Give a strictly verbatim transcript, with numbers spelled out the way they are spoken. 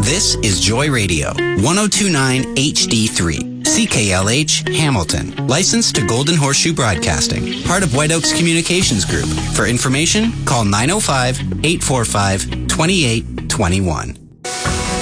This is Joy Radio, ten twenty-nine H D three, C K L H, Hamilton. Licensed to Golden Horseshoe Broadcasting. Part of White Oaks Communications Group. For information, call nine oh five, eight four five, two eight two one.